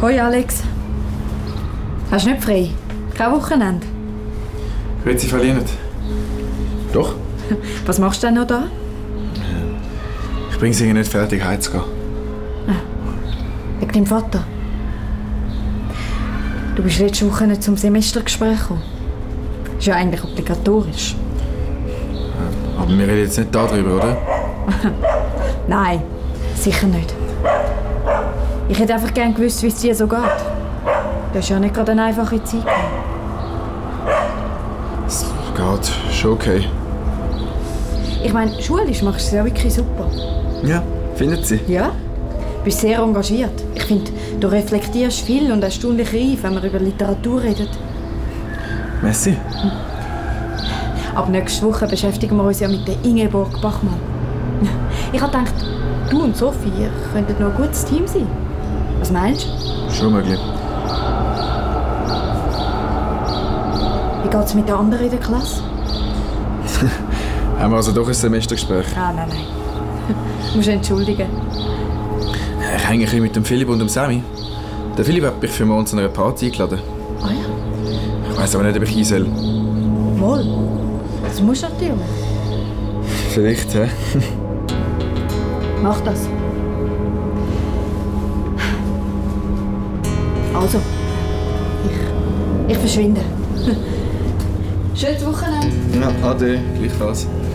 Hoi Alex. Hast du nicht frei? Kein Wochenende? Grüezi, verliehen. Doch. Was machst du denn noch da? Ich bringe sie nicht fertig, heimzugehen. Wegen deinem Vater? Du bist letzte Woche nicht zum Semestergespräch gekommen. Ist ja eigentlich obligatorisch. Aber wir reden jetzt nicht darüber, oder? Nein, sicher nicht. Ich hätte einfach gerne gewusst, wie es dir so geht. Du hast ja nicht gerade eine einfache Zeit gehabt. Es geht schon okay. Ich meine, schulisch machst du es ja wirklich super. Ja, findet sie? Ja, du bist sehr engagiert. Ich finde, du reflektierst viel und erstaunlich reif, wenn wir über Literatur reden. Merci. Aber nächste Woche beschäftigen wir uns ja mit der Ingeborg Bachmann. Ich habe gedacht, du und Sophie könnten noch ein gutes Team sein. Was meinst du? Schon möglich. Wie geht es mit den anderen in der Klasse? Haben wir also doch ein Semestergespräch? Nein. Du musst entschuldigen. Ich hänge ein bisschen mit dem Philipp und dem Sammy. Der Philipp hat mich für morgen zu einer Party eingeladen. Ah ja? Ich weiss aber nicht, ob ich hin soll. Wohl. Das musst du natürlich. Vielleicht, hä? Mach das. Also, ich verschwinde. Schönes Wochenende. Ja, ade, gleichfalls.